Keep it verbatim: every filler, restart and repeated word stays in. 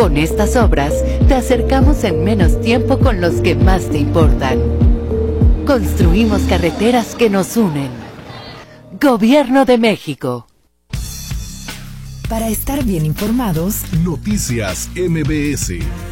Con estas obras, te acercamos en menos tiempo con los que más te importan. Construimos carreteras que nos unen. Gobierno de México. Para estar bien informados, Noticias M B S.